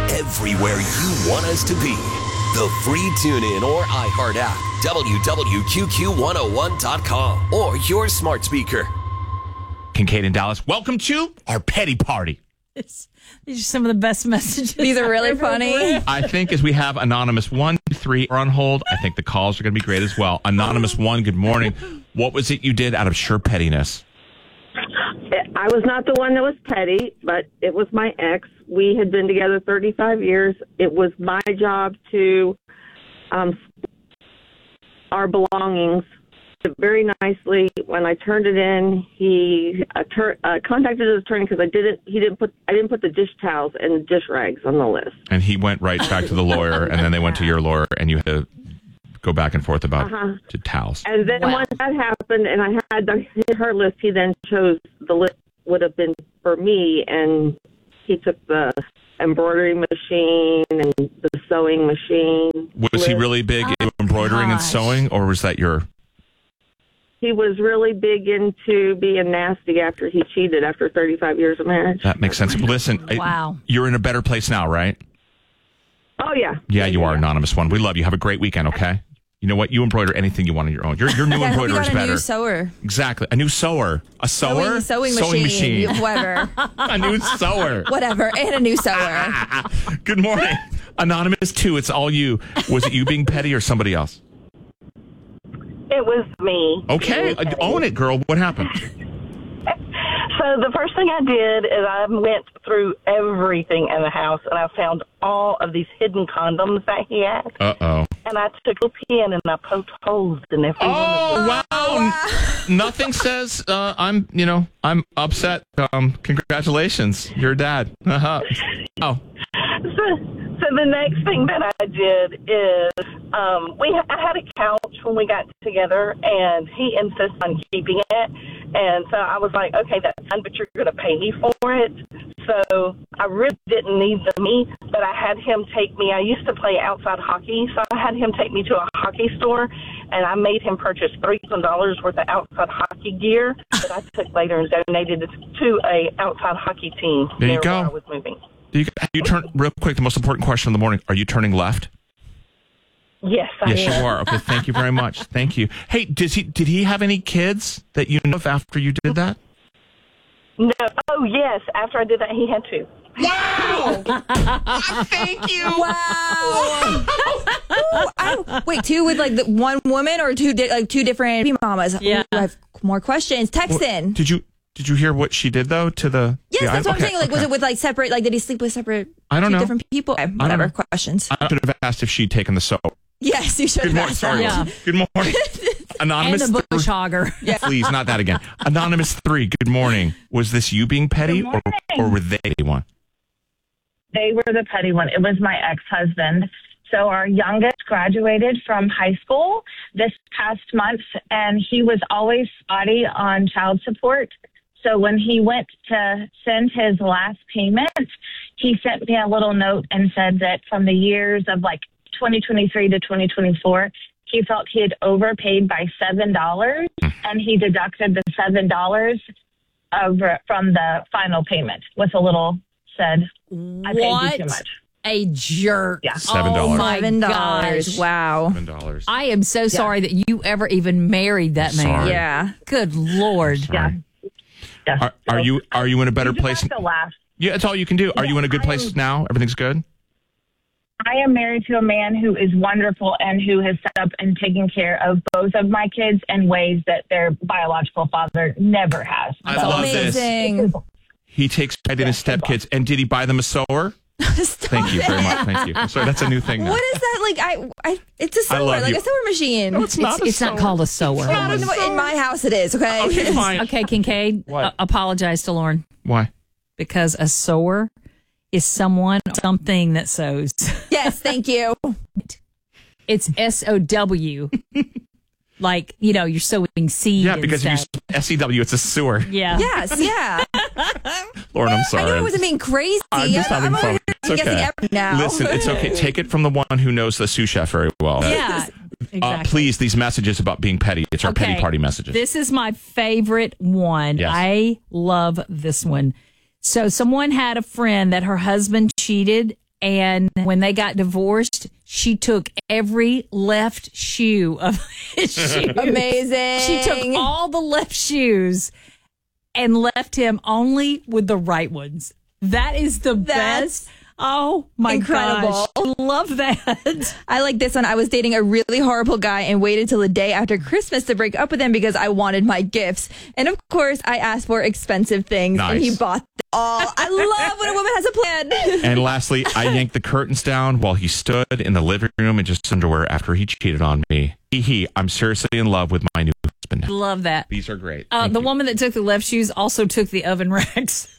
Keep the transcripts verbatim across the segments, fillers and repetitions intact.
everywhere you want us to be. The free TuneIn or iHeart app, W W Q Q one oh one dot com, or your smart speaker. Kincaid in Dallas, welcome to our petty party. These are some of the best messages. These are really funny. I think as we have Anonymous one, three are on hold, I think the calls are going to be great as well. Anonymous one, good morning. What was it you did out of sheer pettiness? I was not the one that was petty, but it was my ex. We had been together thirty-five years. It was my job to um, our belongings very nicely. When I turned it in, he uh, tur- uh, contacted his attorney because I didn't. He didn't put. I didn't put the dish towels and the dish rags on the list. And he went right back to the lawyer, and then they went to your lawyer, and you had to go back and forth about uh-huh. to towels. And then wow. once that happened, and I had the, her list, he then chose the list would have been for me, and he took the embroidery machine and the sewing machine. Was list. he really big oh, in embroidering gosh. and sewing, or was that your... He was really big into being nasty after he cheated after thirty-five years of marriage. That makes sense. Listen, wow. I, you're in a better place now, right? Oh, yeah. Yeah, you yeah. are, Anonymous one. We love you. Have a great weekend, okay? You know what? You embroider anything you want on your own. Your, your new Yeah, embroiderer is a better. new sewer. Exactly. A new sewer. A sewer? Sewing, sewing machine. machine. Whatever. A new sewer. Whatever. And a new sewer. Good morning. Anonymous two, it's all you. Was it you being petty or somebody else? It was me. Okay. It was Own it, girl. What happened? So the first thing I did is I went through everything in the house, and I found all of these hidden condoms that he had. Uh-oh. And I took a pen and I poked holes in every one of them. Oh, wow. Nothing says uh, I'm, you know, I'm upset. Um, congratulations. You're a dad. Uh-huh. Oh. So, so the next thing that I did is um, we I had a couch when we got together, and he insisted on keeping it. And so I was like, okay, that's fine, but you're going to pay me for it. So I really didn't need the meat, but I had him take me. I used to play outside hockey, so I had him take me to a hockey store, and I made him purchase three thousand dollars worth of outside hockey gear that I took later and donated it to a outside hockey team. There you go. Where I was moving. Do you, you turn real quick? The most important question of the morning: are you turning left? Yes, I yes, am. you are. Okay, thank you very much. Thank you. Hey, does he? Did he have any kids that you know of after you did that? No. Oh, yes. After I did that, he had two. Wow! Thank you. Wow. Ooh, I, wait, two with like the one woman or two di- like two different baby mamas? Yeah. Ooh, I have more questions. Text Well, in. Did you? Did you hear what she did though to the? Yes, the that's what okay, I'm saying. Like, okay. was it with like separate? Like, did he sleep with separate? I don't two know. Different people. Okay, don't whatever. know. Questions. I should have asked if she'd taken the soap. Yes, you should Good have morning. asked Sorry. that. Yeah. Good morning. And Anonymous. the bush three- hogger. Yeah. Please, not that again. Anonymous three. Good morning. Was this you being petty, or, or were they one? They were the petty one. It was my ex-husband. So our youngest graduated from high school this past month, and he was always spotty on child support. So when he went to send his last payment, he sent me a little note and said that from the years of like twenty twenty-three to twenty twenty-four, he felt he had overpaid by seven dollars, and he deducted the seven dollars of, from the final payment with a little said, I paid What? you too much. A jerk. Yeah. Seven Oh dollars. my Seven dollars. gosh. Wow. Seven dollars. I am so sorry that you ever even married that man. Sorry. Yeah. Good Lord. Yeah. Yeah. Are, are you are you in a better You just place? have to laugh. Yeah, that's all you can do. Are you in a good I place am- now? Everything's good? I am married to a man who is wonderful and who has set up and taken care of both of my kids in ways that their biological father never has. I So- love this. Amazing. He takes pride in his stepkids. And did he buy them a sewer? Stop Thank you it. very much. Thank you. Sorry, that's a new thing now. What is that? Like, I, I, it's a I sewer, love like you. a sewer machine. No, it's not It's, a it's not sewer. called a sewer. I don't know what- in my house it is. Okay. Okay, fine. Okay, Kincaid, What? uh, apologize to Lauren Why? because a sower is someone, something that sows. Yes. Thank you. It's S O W. Like, you know, you're sowing seed. Yeah, and because if you stuff. S E W, it's a sewer. Yeah. Yes. Yeah. Lauren, I'm I sorry. knew it wasn't being crazy. I'm just I'm, having I'm fun. over It's guessing okay. everything now. Listen, it's okay. Take it from the one who knows the sous chef very well. Yeah. Exactly. Uh, please, these messages about being petty. It's our petty Okay. party messages. This is my favorite one. Yes. I love this one. So someone had a friend that her husband cheated And when they got divorced, she took every left shoe of his shoes. Amazing. She took all the left shoes and left him only with the right ones. That is the That's best. Oh my incredible. gosh. I love that. I like this one. I was dating a really horrible guy and waited till the day after Christmas to break up with him because I wanted my gifts. And of course, I asked for expensive things Nice. and he bought them all. I love when a woman has a plan. And lastly, I yanked the curtains down while he stood in the living room in just underwear after he cheated on me. Hee hee, I'm seriously in love with my new husband. Love that. These are great. Uh, Thank the you. woman that took the left shoes also took the oven racks.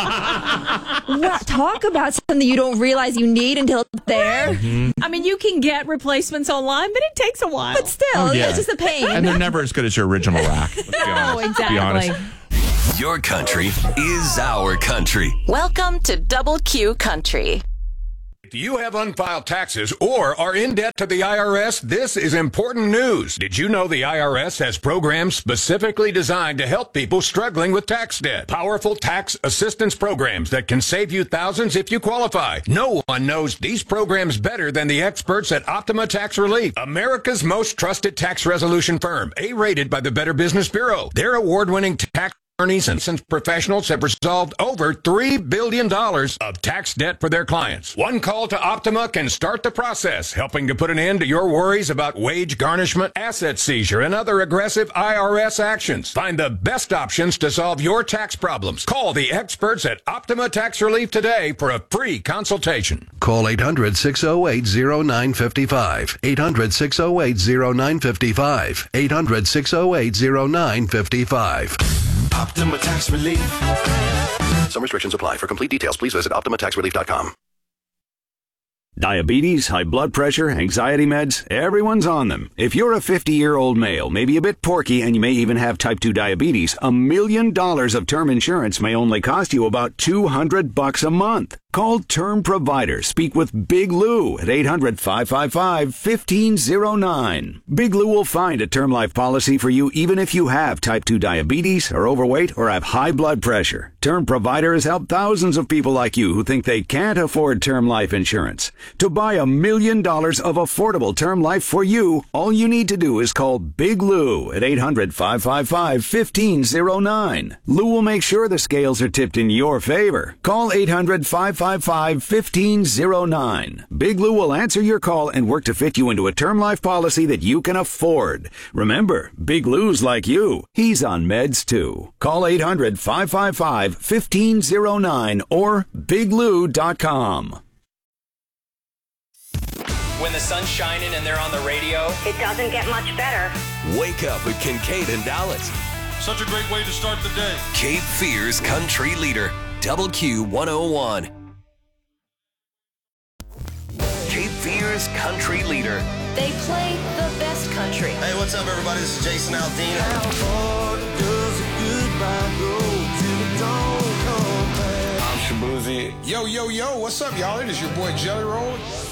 Wow, talk about something you don't realize you need until it's there. I mean, you can get replacements online, but it takes a while. But still, Oh, yeah. it's just a pain. And they're never as good as your original rack. Let's be Oh, honest. Let's be honest. exactly. Your country is our country. Welcome to Double Q Country. If you have unfiled taxes or are in debt to the I R S, this is important news. Did you know the I R S has programs specifically designed to help people struggling with tax debt? Powerful tax assistance programs that can save you thousands if you qualify. No one knows these programs better than the experts at Optima Tax Relief, America's most trusted tax resolution firm, A-rated by the Better Business Bureau. Their award-winning tax attorneys and licensed professionals have resolved over three billion dollars of tax debt for their clients. One call to Optima can start the process, helping to put an end to your worries about wage garnishment, asset seizure, and other aggressive I R S actions. Find the best options to solve your tax problems. Call the experts at Optima Tax Relief today for a free consultation. Call eight hundred, six oh eight, oh nine five five. eight hundred, six oh eight, oh nine five five. eight hundred, six oh eight, oh nine five five. Optima Tax Relief. Some restrictions apply. For complete details, please visit optima tax relief dot com. Diabetes, high blood pressure, anxiety meds, everyone's on them. If you're a fifty-year-old male, maybe a bit porky, and you may even have type two diabetes, a million dollars of term insurance may only cost you about two hundred bucks a month. Call Term Provider. Speak with Big Lou at eight hundred, five five five, one five zero nine. Big Lou will find a term life policy for you even if you have type two diabetes, are overweight, or have high blood pressure. Term Provider has helped thousands of people like you who think they can't afford term life insurance. To buy a million dollars of affordable term life for you, all you need to do is call Big Lou at eight hundred, five five five, one five zero nine. Lou will make sure the scales are tipped in your favor. Call eight hundred, five five five, one five zero nine. Big Lou will answer your call and work to fit you into a term life policy that you can afford. Remember, Big Lou's like you. He's on meds too. Call eight hundred, five five five, one five zero nine or big lou dot com. When the sun's shining and they're on the radio, it doesn't get much better. Wake up with Kincaid and Dallas. Such a great way to start the day. Cape Fear's country leader, Double Q one oh one. Cape Fear's country leader. They play the best country. Hey, what's up, everybody? This is Jason Aldean. I'm Shabuzi. Yo, yo, yo, what's up, y'all? It is your boy Jelly Roll.